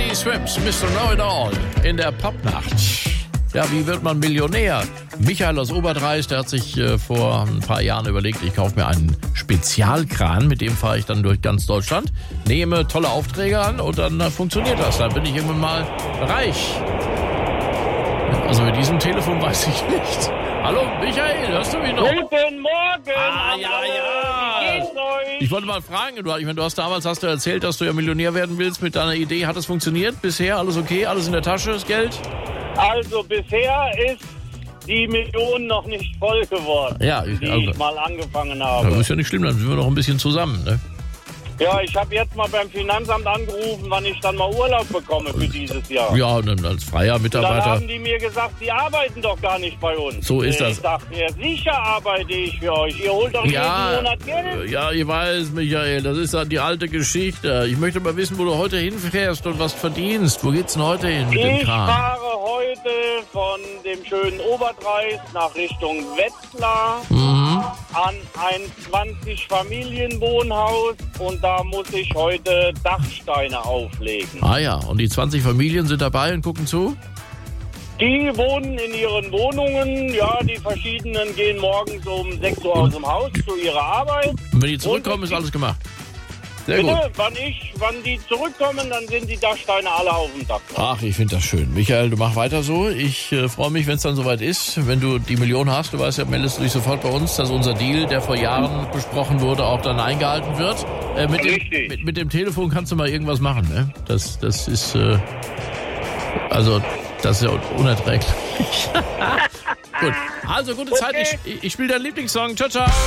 Teddy Swims, Mr. Know-It-All in der Popnacht. Ja, wie wird man Millionär? Michael aus Oberdreis, der hat sich vor ein paar Jahren überlegt, ich kaufe mir einen Spezialkran, mit dem fahre ich dann durch ganz Deutschland, nehme tolle Aufträge an und dann funktioniert das. Dann bin ich irgendwann mal reich. Also mit diesem Telefon weiß ich nicht. Hallo Michael, hörst du mich noch? Guten Morgen! Ja. Wie geht's euch? Ich wollte mal fragen, du hast damals erzählt, dass du ja Millionär werden willst mit deiner Idee. Hat das funktioniert bisher? Alles okay? Alles in der Tasche, das Geld? Also bisher ist die Million noch nicht voll geworden, Ja, die ich mal angefangen habe. Das ist ja nicht schlimm, dann sind wir noch ein bisschen zusammen, ne? Ja, ich habe jetzt mal beim Finanzamt angerufen, wann ich dann mal Urlaub bekomme für dieses Jahr. Ja, und dann als freier Dann Mitarbeiter. haben die mir gesagt, sie arbeiten doch gar nicht bei uns. So ist das. Ich dachte mir, sicher arbeite ich für euch. Ihr holt doch jeden Monat Geld. Ja, ich weiß, Michael, das ist dann die alte Geschichte. Ich möchte mal wissen, wo du heute hinfährst und was verdienst. Wo geht's denn heute hin mit dem Ich Kran? fahre heute von dem schönen Oberdreis nach Richtung Wetzlar an ein 20-Familienwohnhaus und da muss ich heute Dachsteine auflegen. Ah ja, und die 20 Familien sind dabei und gucken zu? Die wohnen in ihren Wohnungen, ja, die verschiedenen gehen morgens um 6 Uhr aus dem Haus zu ihrer Arbeit. Und wenn die zurückkommen, ist alles gemacht. Sehr gut. Bitte, wann die zurückkommen, dann sind die Dachsteine alle auf dem Dach. Ach, ich finde das schön. Michael, du mach weiter so. Ich freue mich, wenn es dann soweit ist. Wenn du die Million hast, du weißt ja, meldest du dich sofort bei uns, dass unser Deal, der vor Jahren besprochen wurde, auch dann eingehalten wird. Mit dem Telefon kannst du mal irgendwas machen, ne? Das ist, das ist ja unerträglich. Gut, also gute Zeit. Ich spiele deinen Lieblingssong. Ciao, ciao.